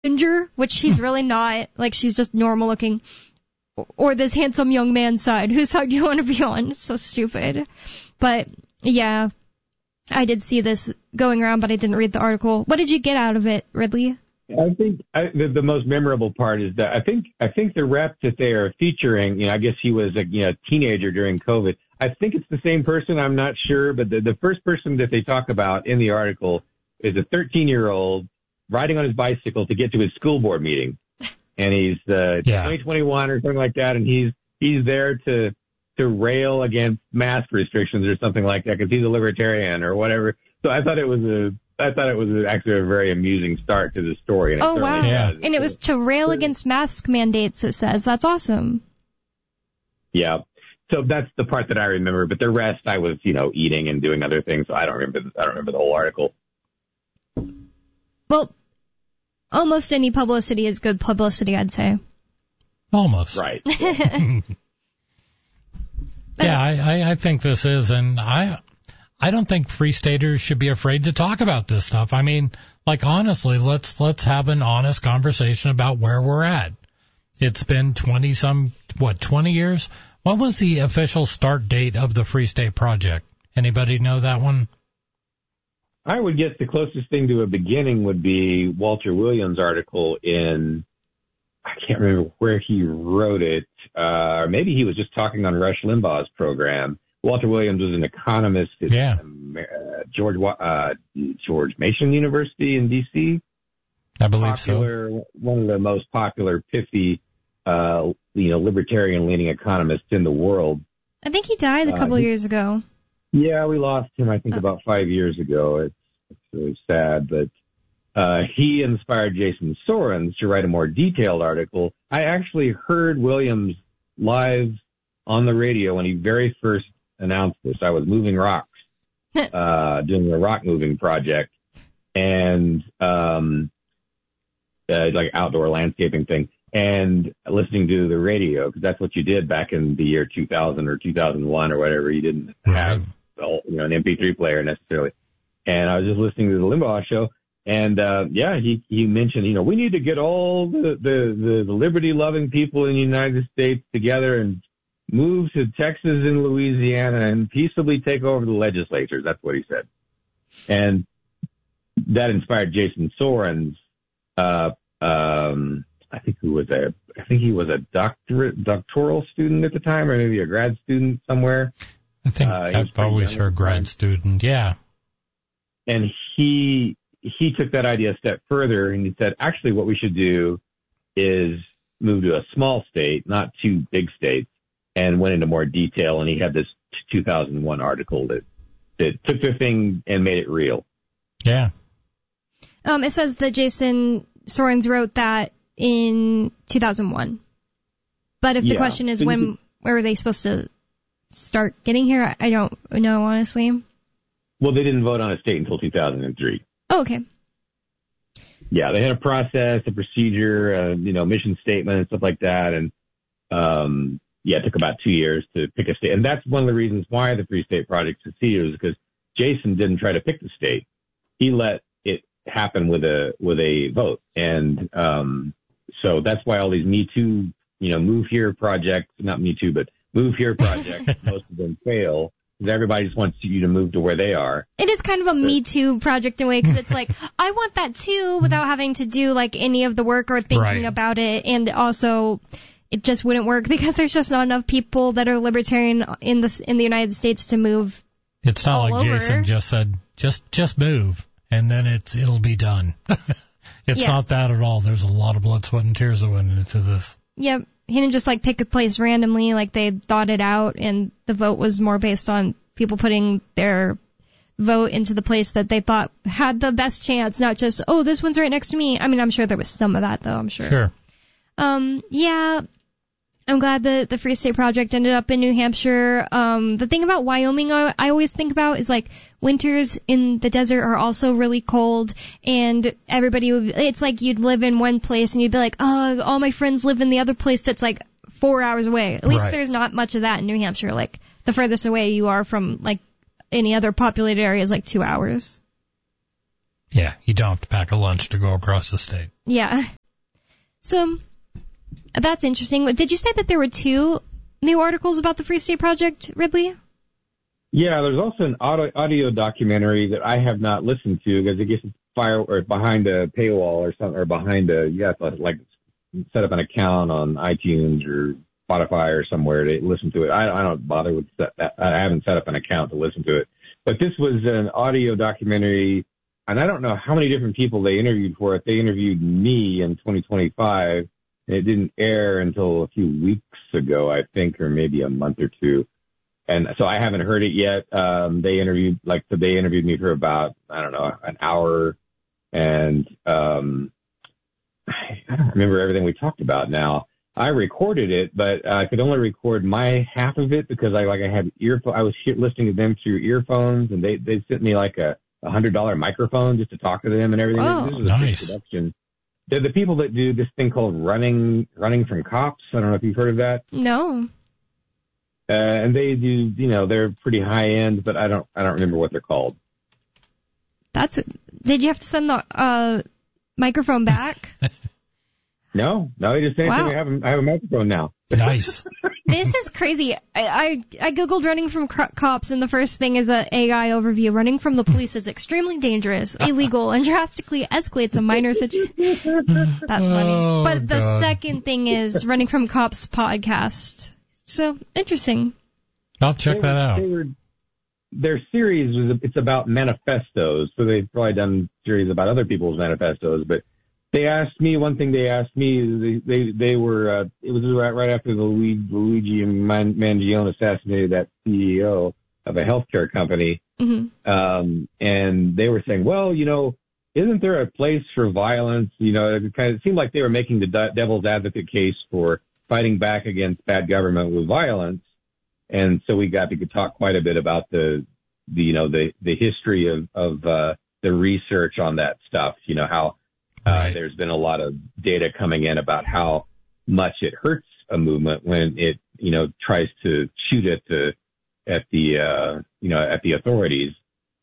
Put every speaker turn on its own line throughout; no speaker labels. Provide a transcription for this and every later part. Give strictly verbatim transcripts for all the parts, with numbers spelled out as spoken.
Ginger, which she's really not. Like, she's just normal looking. Or this handsome young man's side. Whose side do you want to be on? It's so stupid. But, yeah, I did see this going around, but I didn't read the article. What did you get out of it, Ridley?
I think I, the, the most memorable part is that I think I think the rep that they are featuring, you know, I guess he was a you know, teenager during COVID. I think it's the same person. I'm not sure, but the, the first person that they talk about in the article is a thirteen-year-old riding on his bicycle to get to his school board meeting, and he's uh, yeah. twenty twenty-one or something like that, and he's he's there to to rail against mask restrictions or something like that because he's a libertarian or whatever. So I thought it was a I thought it was actually a very amusing start to the story. And
oh,
it
wow.
Yeah.
And it was to rail against mask mandates, it says. That's awesome.
Yeah. So that's the part that I remember. But the rest, I was, you know, eating and doing other things. So I don't remember, I don't remember the whole article.
Well, almost any publicity is good publicity, I'd say.
Almost.
Right.
Yeah, I, I, I think this is, and I... I don't think Free Staters should be afraid to talk about this stuff. I mean, like, honestly, let's let's have an honest conversation about where we're at. It's been twenty some, what, twenty years? What was the official start date of the Free State Project? Anybody know that one?
I would guess the closest thing to a beginning would be Walter Williams' article in, I can't remember where he wrote it, uh, or maybe he was just talking on Rush Limbaugh's program. Walter Williams was an economist at
yeah.
uh, George uh, George Mason University in D C
I believe
popular,
so.
One of the most popular, pithy, uh, you know, libertarian-leaning economists in the world.
I think he died a couple
uh, he,
years ago.
Yeah, we lost him, I think,
oh.
about five years ago. It's, it's really sad, but uh, he inspired Jason Sorens to write a more detailed article. I actually heard Williams live on the radio when he very first announced this. I was moving rocks, uh, doing a rock moving project, and um, uh, like outdoor landscaping thing, and listening to the radio because that's what you did back in the year two thousand or two thousand one or whatever. You didn't have you know an M P three player necessarily, and I was just listening to the Limbaugh show. And, uh, yeah, he, he mentioned, you know, we need to get all the, the, the, the liberty-loving people in the United States together and move to Texas and Louisiana and peaceably take over the legislatures. That's what he said. And that inspired Jason Sorens, uh, um, I think who was a, I think he was a doctorate, doctoral student at the time, or maybe a grad student somewhere.
I think
uh,
I've always heard grad student. Yeah.
And he, he took that idea a step further and he said, actually what we should do is move to a small state, not two big states. And went into more detail, and he had this two thousand one article that, that took the thing and made it real.
Yeah.
Um, it says that Jason Sorens wrote that in two thousand one. But if the
yeah.
question is
so
when,
could,
where were they supposed to start getting here, I don't know, honestly.
Well, they didn't vote on a state until two thousand three.
Oh, okay.
Yeah, they had a process, a procedure, uh, you know, mission statement and stuff like that, and um. Yeah, it took about two years to pick a state. And that's one of the reasons why the Free State Project succeeded, was because Jason didn't try to pick the state. He let it happen with a with a vote. And um so that's why all these Me Too, you know, Move Here projects, not Me Too, but Move Here projects, most of them fail, because everybody just wants you to move to where they are.
It is kind of a but, Me Too project in a way, because it's like, I want that too, without having to do, like, any of the work or thinking right. about it. And also, it just wouldn't work because there's just not enough people that are libertarian in the in the United States to move.
It's not like
over.
Jason just said, just just move, and then it's it'll be done. It's yeah. not that at all. There's a lot of blood, sweat, and tears that went into this.
Yep. He didn't just like pick a place randomly, like they thought it out, and the vote was more based on people putting their vote into the place that they thought had the best chance, not just, oh, this one's right next to me. I mean, I'm sure there was some of that, though, I'm sure.
Sure.
Um, yeah. I'm glad that the Free State Project ended up in New Hampshire. Um, the thing about Wyoming I, I always think about is, like, winters in the desert are also really cold, and everybody would, it's like you'd live in one place and you'd be like, oh, all my friends live in the other place that's, like, four hours away. At least right. there's not much of that in New Hampshire. Like, the furthest away you are from, like, any other populated area is, like, two hours.
Yeah, you don't have to pack a lunch to go across the state.
Yeah. So, that's interesting. Did you say that there were two new articles about the Free State Project, Ridley?
Yeah, there's also an audio, audio documentary that I have not listened to because it gets fire or behind a paywall or something, or behind a, you have to like set up an account on iTunes or Spotify or somewhere to listen to it. I, I don't bother with that. I haven't set up an account to listen to it. But this was an audio documentary, and I don't know how many different people they interviewed for it. They interviewed me in twenty twenty-five, and it didn't air until a few weeks ago, I think, or maybe a month or two. And so I haven't heard it yet. Um, they interviewed, like, so they interviewed me for about, I don't know, an hour. And, um, I don't remember everything we talked about now. I recorded it, but I could only record my half of it because I, like, I had earphones. I was listening to them through earphones, and they, they sent me like a, a hundred dollar microphone just to talk to them and everything.
Oh,
this was
nice.
a big production. They're the people that do this thing called running, running from cops. I don't know if you've heard of that.
No.
Uh, and they do, you know, they're pretty high end, but I don't, I don't remember what they're called.
That's, did you have to send the, uh, microphone back?
No, no, they just say
Wow.
I have a, I have a microphone now.
Nice.
This is crazy. I, I, I googled running from cr- cops, and the first thing is a A I overview. Running from the police is extremely dangerous, illegal, and drastically escalates a minor situation. That's funny.
Oh,
But the
God.
second thing is running from cops podcast. So, interesting.
I'll check
They
that
were-
out.
They were, their series was, it's about manifestos, so they've probably done series about other people's manifestos, but they asked me, one thing they asked me, they, they, they were, uh, it was right, right after the Luigi, Luigi Man, Mangione assassinated that C E O of a healthcare company.
Mm-hmm.
Um, and they were saying, well, you know, isn't there a place for violence? You know, it kind of it seemed like they were making the de- devil's advocate case for fighting back against bad government with violence. And so we got to talk quite a bit about the, the you know, the, the history of, of, uh, the research on that stuff, you know, how, uh,
Right.
there's been a lot of data coming in about how much it hurts a movement when it, you know, tries to shoot at the, at the, uh, you know, at the authorities.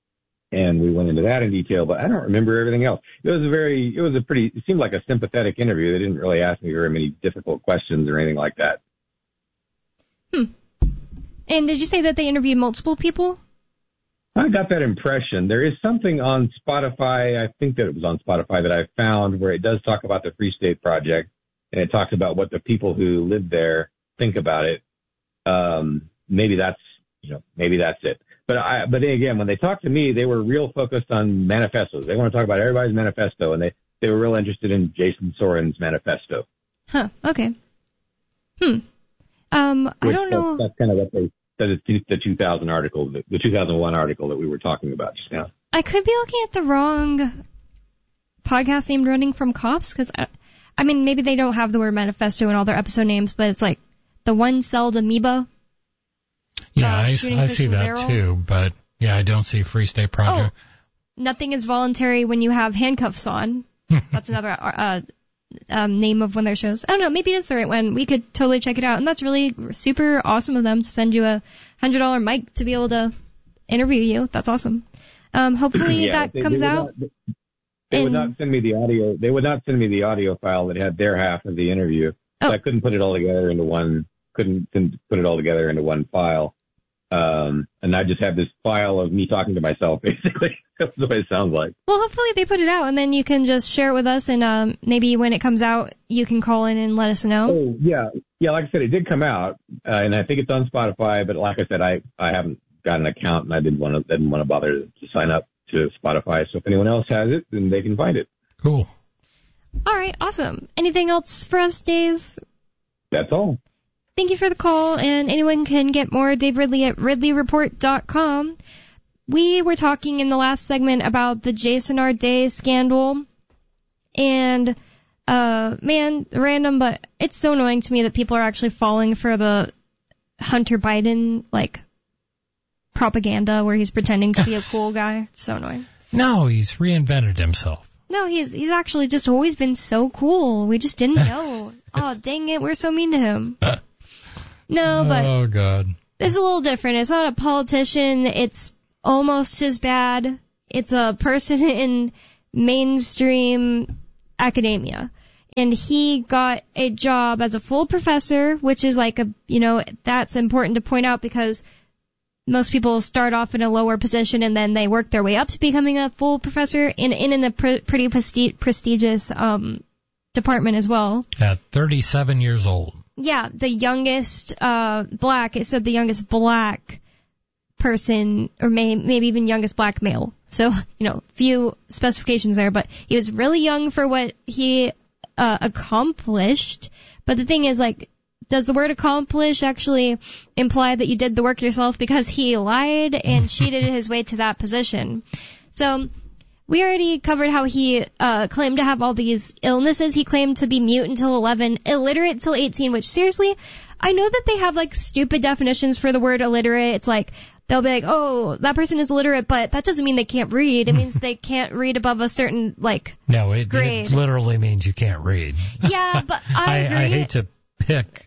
And we went into that in detail, but I don't remember everything else. It was a very, it was a pretty, it seemed like a sympathetic interview. They didn't really ask me very many difficult questions or anything like that.
Hmm. And did you say that they interviewed multiple people?
I got that impression. There is something on Spotify, I think that it was on Spotify, that I found where it does talk about the Free State Project, and it talks about what the people who live there think about it. Um, maybe that's, you know, maybe that's it. But I, but again, when they talked to me, they were real focused on manifestos. They want to talk about everybody's manifesto, and they, they were real interested in Jason Soren's manifesto.
Huh, okay. Hmm. Um, I
Which
don't know.
That's, that's kind of what they, that is the two thousand article, the, the two thousand one article that we were talking about just now.
I could be looking at the wrong podcast named Running from Cops, because, I, I mean, maybe they don't have the word manifesto in all their episode names, but it's like the one-celled amoeba.
Yeah,
uh,
I,
shooting
I
fish
see
with
that
arrow.
too, but yeah, I don't see Free State Project.
Nothing is voluntary when you have handcuffs on. That's another uh, um, name of one of their shows. I don't know, maybe it's the right one. We could totally check it out. And that's really super awesome of them to send you a one hundred dollars mic to be able to interview you. That's awesome. Um, hopefully
Yeah,
that
they-
comes
they would
out.
Not, they would
in-
not send me the audio. They would not send me the audio file that had their half of the interview. So
Oh.
I couldn't put it all together into one. Couldn't, couldn't put it all together into one file. Um, and I just have this file of me talking to myself, basically. That's what it sounds like.
Well, hopefully they put it out, and then you can just share it with us, and um, maybe when it comes out, you can call in and let us know.
Oh, yeah. Yeah, like I said, it did come out, uh, and I think it's on Spotify, but like I said, I, I haven't got an account, and I didn't want to, didn't want to bother to sign up to Spotify. So if anyone else has it, then they can find it.
Cool.
All right, awesome. Anything else for us, Dave?
That's all.
Thank you for the call, and anyone can get more Dave Ridley at ridley report dot com. We were talking in the last segment about the Jason R. Day scandal, and, uh, man, random, but it's so annoying to me that people are actually falling for the Hunter Biden, like, propaganda where he's pretending to be a cool guy. It's so annoying.
No, he's reinvented himself.
No, he's he's actually just always been so cool. We just didn't know. Oh, dang it, we're so mean to him. No, but
Oh, God.
it's a little different. It's not a politician. It's almost as bad. It's a person in mainstream academia. And he got a job as a full professor, which is like a, you know, that's important to point out because most people start off in a lower position and then they work their way up to becoming a full professor in, in, in a pre- pretty presti- prestigious um, department as well.
At thirty-seven years old.
Yeah, the youngest uh, black, it said the youngest black person, or may, maybe even youngest black male. So, you know, few specifications there, but he was really young for what he uh, accomplished. But the thing is, like, does the word accomplish actually imply that you did the work yourself because he lied and cheated his way to that position? So we already covered how he uh, claimed to have all these illnesses. He claimed to be mute until eleven, illiterate until eighteen, which seriously, I know that they have like stupid definitions for the word illiterate. It's like, they'll be like, oh, that person is illiterate, but that doesn't mean they can't read. It means they can't read above a certain, like,
no, it,
grade.
it literally means you can't read.
Yeah, but I agree.
I, I hate to pick,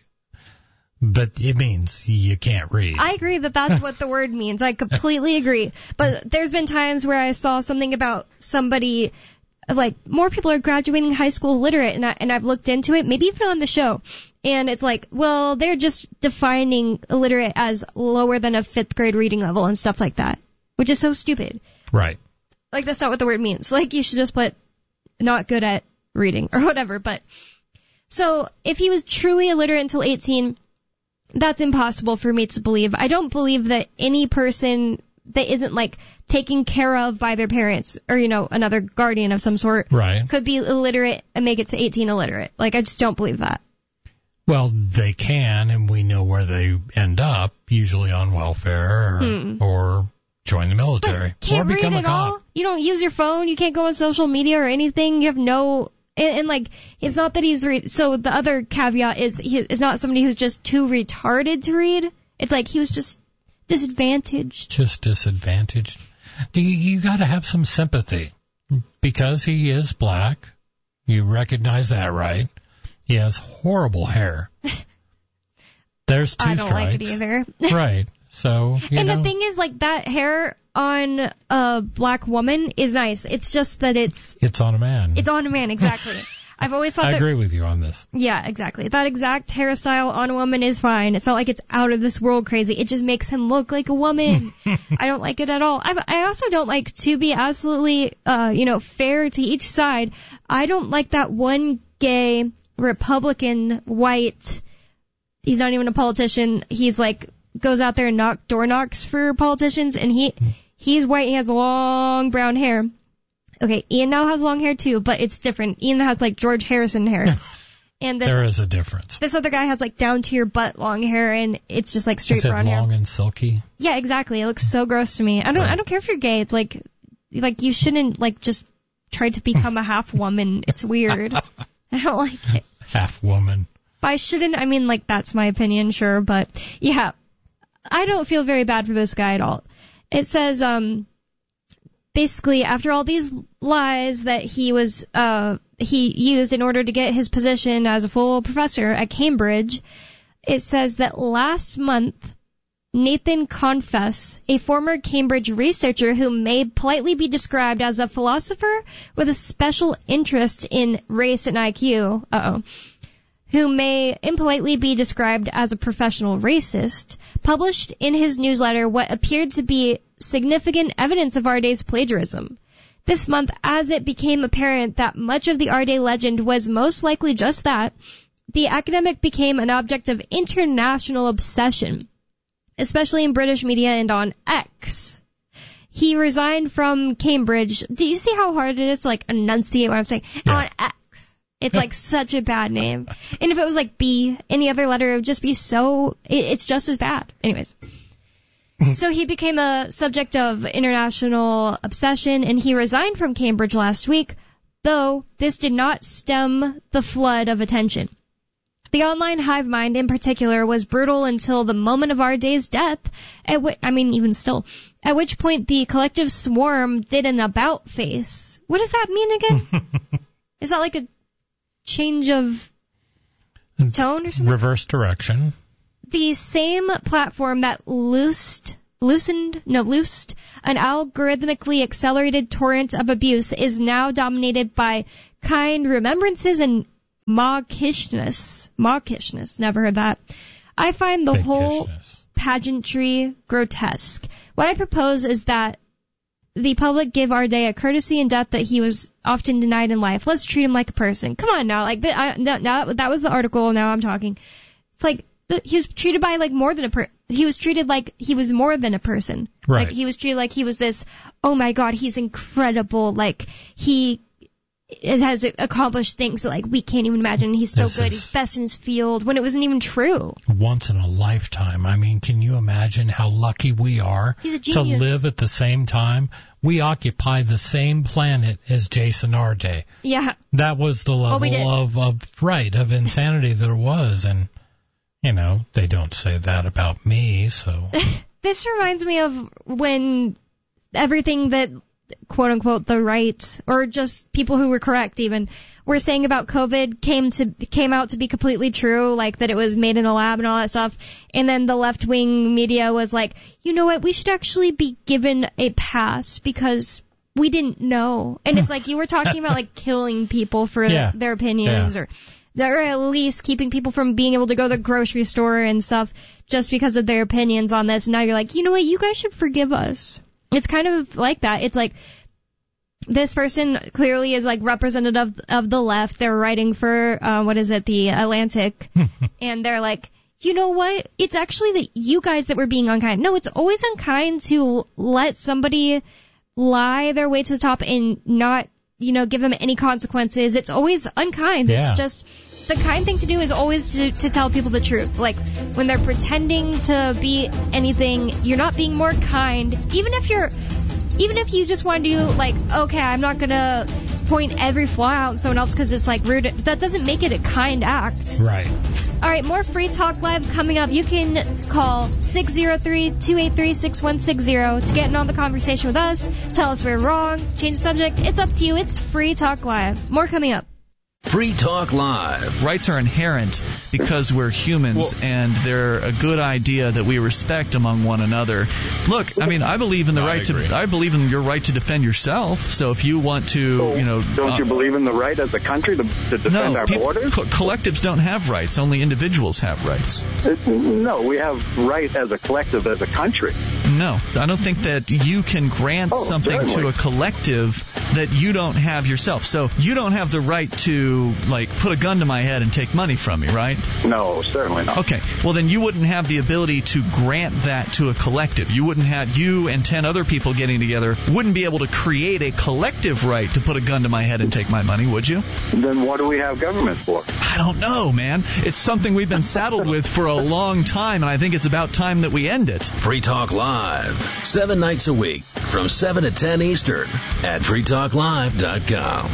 but it means you can't read.
I agree that that's what the word means. I completely agree. But there's been times where I saw something about somebody, like, more people are graduating high school literate, and, I, and I've looked into it, maybe even on the show. And it's like, well, they're just defining illiterate as lower than a fifth grade reading level and stuff like that, which is so stupid.
Right.
Like, that's not what the word means. Like, you should just put not good at reading or whatever. But so if he was truly illiterate until eighteen, that's impossible for me to believe. I don't believe that any person that isn't, like, taken care of by their parents or, you know, another guardian of some sort
right.
could be illiterate and make it to eighteen illiterate. Like, I just don't believe that.
Well, they can, and we know where they end up, usually on welfare or,
hmm.
or join the military.
But can't
or become
read
a
at
cop.
all. You don't use your phone. You can't go on social media or anything. You have no... And, and like, it's not that he's... Re- so the other caveat is he is not somebody who's just too retarded to read. It's like he was just disadvantaged.
Just disadvantaged. Do you, you got to have some sympathy. Because he is black. You recognize that, right? He has horrible hair. There's two
I don't
strikes.
like it either.
Right. So, you
and
know.
the thing is, like, that hair on a black woman is nice. It's just that it's...
It's on a man.
It's on a man, exactly. I've always thought
I
that...
agree with you on this.
Yeah, exactly. That exact hairstyle on a woman is fine. It's not like it's out of this world crazy. It just makes him look like a woman. I don't like it at all. I've, I also don't like, to be absolutely, uh, you know, fair to each side, I don't like that one gay Republican white, he's not even a politician, he's like, goes out there and knock door knocks for politicians, and he, he's white, he has long brown hair. Okay, Ian now has long hair too, but it's different. Ian has like George Harrison hair. And this,
there is a difference.
This other guy has like down to your butt long hair, and it's just like straight
is it
brown hair.
long and silky?
Yeah, exactly. It looks so gross to me. I don't,
right.
I don't care if you're gay. It's like, like you shouldn't like just try to become a half woman. It's weird. I don't like it.
Half woman.
By shouldn't, I mean like that's my opinion, sure, but yeah, I don't feel very bad for this guy at all. It says, um, basically after all these lies that he was, uh, he used in order to get his position as a full professor at Cambridge, it says that last month, Nathan Confess, a former Cambridge researcher who may politely be described as a philosopher with a special interest in race and I Q, uh-oh, who may impolitely be described as a professional racist, published in his newsletter what appeared to be significant evidence of Arday's plagiarism. This month, as it became apparent that much of the Arday legend was most likely just that, the academic became an object of international obsession, especially in British media and on X. He resigned from Cambridge. Do you see how hard it is to like enunciate what I'm saying?
Yeah.
On X. It's like such a bad name. And if it was like B, any other letter, it would just be so, it, it's just as bad. Anyways. So he became a subject of international obsession, and he resigned from Cambridge last week, though this did not stem the flood of attention. The online hive mind in particular was brutal until the moment of Arday's death, at which, I mean, even still, at which point the collective swarm did an about face. What does that mean again? Is that like a change of tone or something?
Reverse direction.
The same platform that loosed loosened, no, loosed an algorithmically accelerated torrent of abuse is now dominated by kind remembrances and mawkishness. Mawkishness, never heard that. I find the whole pageantry grotesque. What I propose is that the public give our day a courtesy in death that he was often denied in life. Let's treat him like a person. Come on now, like I, now, now that was the article. Now I'm talking. It's like he was treated by like more than a per. He was treated like he was more than a person.
Right.
Like he was treated like he was this. Oh my God, he's incredible. Like he has accomplished things that like we can't even imagine. He's so this good. He's best in his field. When it wasn't even true.
Once in a lifetime. I mean, can you imagine how lucky we are
He's a
to
genius.
live at the same time? We occupy the same planet as Jason Arde.
Yeah.
That was the level
oh,
of, of right of insanity there was, and you know they don't say that about me. So
this reminds me of when everything that quote unquote the right or just people who were correct even were saying about COVID came to came out to be completely true, like that it was made in a lab and all that stuff. And then the left wing media was like, you know what, we should actually be given a pass because we didn't know. And it's like you were talking about like killing people for
yeah.
the, their opinions yeah. or or at least keeping people from being able to go to the grocery store and stuff just because of their opinions on this. And now you're like, you know what, you guys should forgive us. It's kind of like that. It's like this person clearly is like representative of the left. They're writing for, uh, what is it, the Atlantic. And they're like, you know what? It's actually the, you guys that were being unkind. No, it's always unkind to let somebody lie their way to the top and not, you know, give them any consequences. It's always unkind.
Yeah.
It's just the kind thing to do is always to, to tell people the truth. Like when they're pretending to be anything, you're not being more kind. Even if you're, even if you just want to do like, okay, I'm not gonna point every flaw out in someone else because it's like rude. That doesn't make it a kind act.
Right.
All right, more Free Talk Live coming up. You can call six oh three, two eight three, six one six zero to get in on the conversation with us. Tell us we're wrong. Change the subject. It's up to you. It's Free Talk Live. More coming up.
Free Talk Live.
Rights are inherent because we're humans, well, and they're a good idea that we respect among one another. Look, I mean, I believe in the I right agree. to. I believe in your right to defend yourself. So if you want to,
so
you know,
don't
uh,
you believe in the right as a country to, to defend
no,
our
people,
borders?
Co- collectives don't have rights. Only individuals have rights.
It, no, we have right as a collective, as a country.
No, I don't think that you can grant
oh,
something
certainly.
to a collective that you don't have yourself. So you don't have the right to, like, put a gun to my head and take money from me, right?
No, certainly not.
Okay, well then you wouldn't have the ability to grant that to a collective. You wouldn't have, you and ten other people getting together wouldn't be able to create a collective right to put a gun to my head and take my money, would you?
Then what do we have government for?
I don't know, man. It's something we've been saddled with for a long time, and I think it's about time that we end it.
Free Talk Live, seven nights a week from seven to ten Eastern at free talk live dot com.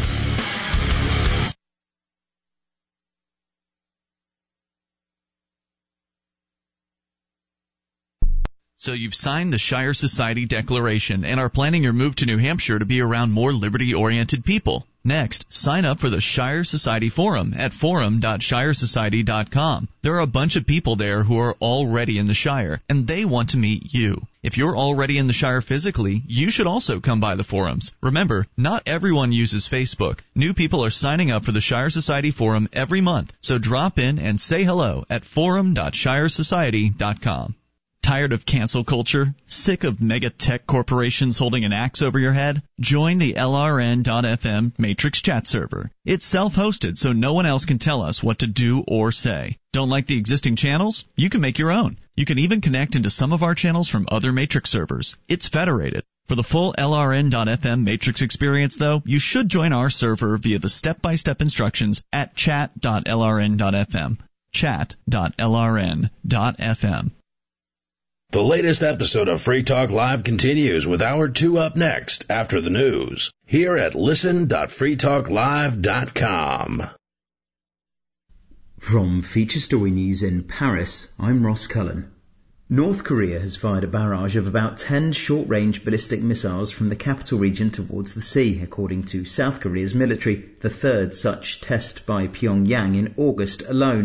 So you've signed the Shire Society Declaration and are planning your move to New Hampshire to be around more liberty-oriented people. Next, sign up for the Shire Society Forum at forum dot shire society dot com. There are a bunch of people there who are already in the Shire, and they want to meet you. If you're already in the Shire physically, you should also come by the forums. Remember, not everyone uses Facebook. New people are signing up for the Shire Society Forum every month, so drop in and say hello at forum dot shire society dot com. Tired of cancel culture? Sick of mega tech corporations holding an axe over your head? Join the L R N dot F M Matrix chat server. It's self-hosted, so no one else can tell us what to do or say. Don't like the existing channels? You can make your own. You can even connect into some of our channels from other Matrix servers. It's federated. For the full L R N dot F M Matrix experience, though, you should join our server via the step-by-step instructions at chat dot L R N dot F M. chat dot L R N dot F M.
The latest episode of Free Talk Live continues with Hour two up next after the news here at listen dot free talk live dot com.
From Feature Story News in Paris, I'm Ross Cullen. North Korea has fired a barrage of about ten short-range ballistic missiles from the capital region towards the sea, according to South Korea's military, the third such test by Pyongyang in August alone.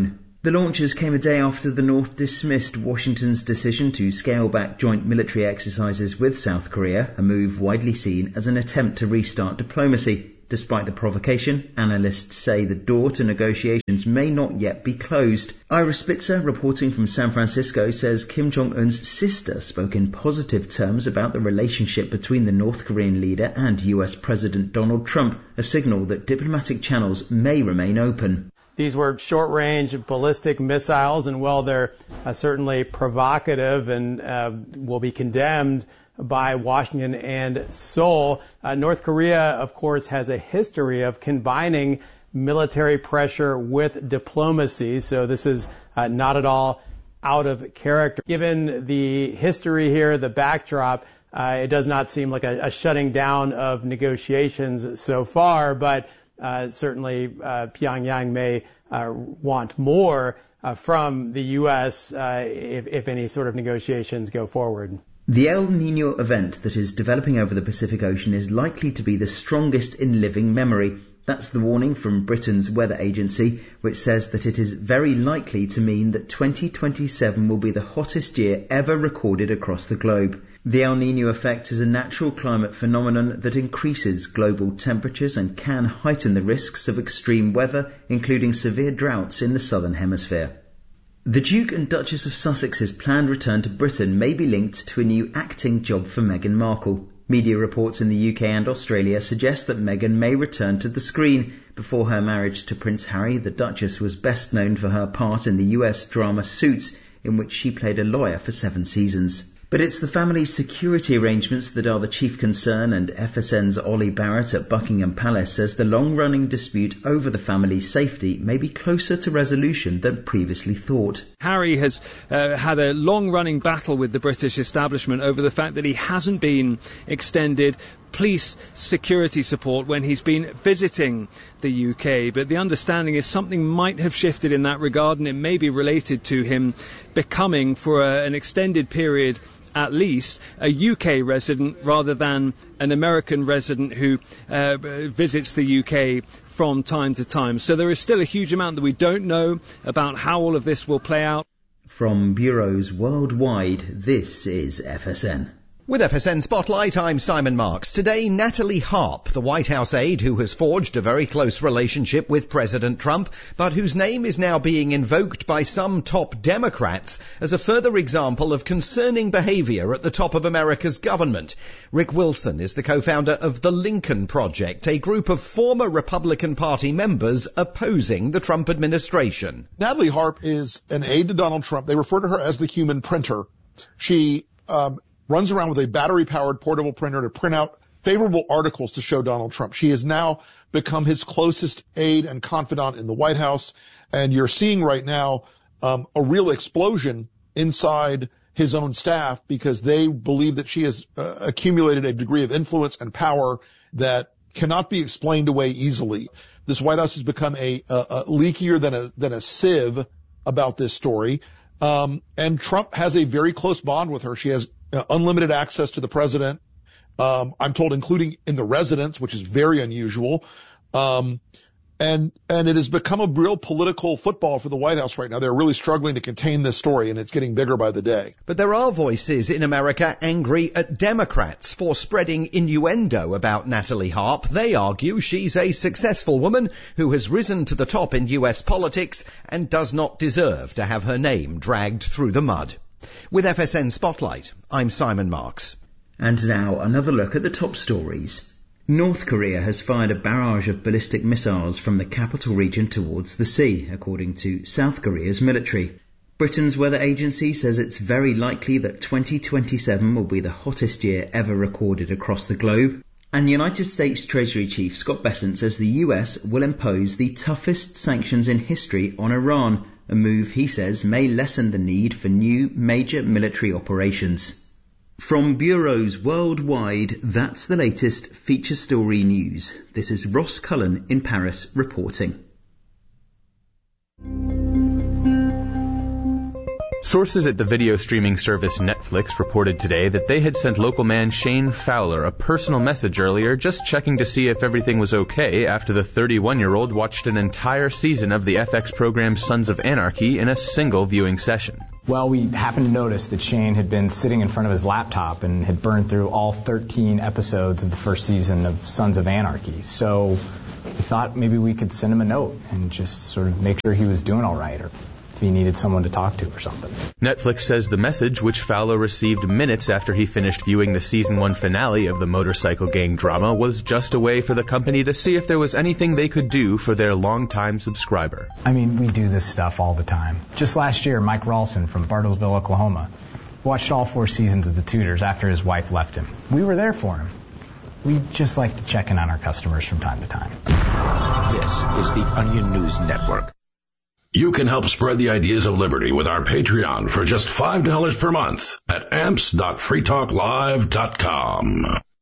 The launches came a day after the North dismissed Washington's decision to scale back joint military exercises with South Korea, a move widely seen as an attempt to restart diplomacy. Despite the provocation, analysts say the door to negotiations may not yet be closed. Ira Spitzer, reporting from San Francisco, says Kim Jong-un's sister spoke in positive terms about the relationship between the North Korean leader and U S President Donald Trump, a signal that diplomatic channels may remain open.
These were short-range ballistic missiles, and while they're uh, certainly provocative and uh, will be condemned by Washington and Seoul, uh, North Korea, of course, has a history of combining military pressure with diplomacy, so this is uh, not at all out of character. Given the history here, the backdrop, uh, it does not seem like a, a shutting down of negotiations so far, but Uh, certainly, uh, Pyongyang may uh, want more uh, from the U S uh, if, if any sort of negotiations go forward.
The El Niño event that is developing over the Pacific Ocean is likely to be the strongest in living memory. That's the warning from Britain's weather agency, which says that it is very likely to mean that twenty twenty-seven will be the hottest year ever recorded across the globe. The El Niño effect is a natural climate phenomenon that increases global temperatures and can heighten the risks of extreme weather, including severe droughts in the southern hemisphere. The Duke and Duchess of Sussex's planned return to Britain may be linked to a new acting job for Meghan Markle. Media reports in the U K and Australia suggest that Meghan may return to the screen. Before her marriage to Prince Harry, the Duchess was best known for her part in the U S drama Suits, in which she played a lawyer for seven seasons. But it's the family's security arrangements that are the chief concern, and F S N's Ollie Barrett at Buckingham Palace says the long-running dispute over the family's safety may be closer to resolution than previously thought.
Harry has uh, had a long-running battle with the British establishment over the fact that he hasn't been extended police security support when he's been visiting the U K, but the understanding is something might have shifted in that regard, and it may be related to him becoming, for a, an extended period at least, a U K resident rather than an American resident who uh, visits the U K from time to time. So there is still a huge amount that we don't know about how all of this will play out.
From bureaus worldwide, this is F S N.
With F S N Spotlight, I'm Simon Marks. Today, Natalie Harp, the White House aide who has forged a very close relationship with President Trump, but whose name is now being invoked by some top Democrats as a further example of concerning behavior at the top of America's government. Rick Wilson is the co-founder of the Lincoln Project, a group of former Republican Party members opposing the Trump administration.
Natalie Harp is an aide to Donald Trump. They refer to her as the human printer. She, um, runs around with a battery-powered portable printer to print out favorable articles to show Donald Trump. She has now become his closest aide and confidant in the White House, and you're seeing right now um, a real explosion inside his own staff because they believe that she has uh, accumulated a degree of influence and power that cannot be explained away easily. This White House has become a, a, a leakier than a than a sieve about this story, um, and Trump has a very close bond with her. She has Uh, unlimited access to the president, um, I'm told, including in the residence, which is very unusual. Um, and, and it has become a real political football for the White House right now. They're really struggling to contain this story, and it's getting bigger by the day.
But there are voices in America angry at Democrats for spreading innuendo about Natalie Harp. They argue she's a successful woman who has risen to the top in U S politics and does not deserve to have her name dragged through the mud. With F S N Spotlight, I'm Simon Marks.
And now another look at the top stories. North Korea has fired a barrage of ballistic missiles from the capital region towards the sea, according to South Korea's military. Britain's weather agency says it's very likely that twenty twenty-seven will be the hottest year ever recorded across the globe. And United States Treasury Chief Scott Bessent says the U S will impose the toughest sanctions in history on Iran, a move he says may lessen the need for new major military operations. From bureaus worldwide, that's the latest feature story news. This is Ross Cullen in Paris reporting.
Sources at the video streaming service Netflix reported today that they had sent local man Shane Fowler a personal message earlier just checking to see if everything was okay after the thirty-one-year-old watched an entire season of the F X program Sons of Anarchy in a single viewing session.
Well, we happened to notice that Shane had been sitting in front of his laptop and had burned through all thirteen episodes of the first season of Sons of Anarchy. So we thought maybe we could send him a note and just sort of make sure he was doing all right, or if he needed someone to talk to or something.
Netflix says the message, which Fowler received minutes after he finished viewing the season one finale of the motorcycle gang drama, was just a way for the company to see if there was anything they could do for their longtime subscriber.
I mean, we do this stuff all the time. Just last year, Mike Ralston from Bartlesville, Oklahoma, watched all four seasons of The Tudors after his wife left him. We were there for him. We just like to check in on our customers from time to time.
This is the Onion News Network. You can help spread the ideas of liberty with our Patreon for just five dollars per month at amps dot free talk live dot com.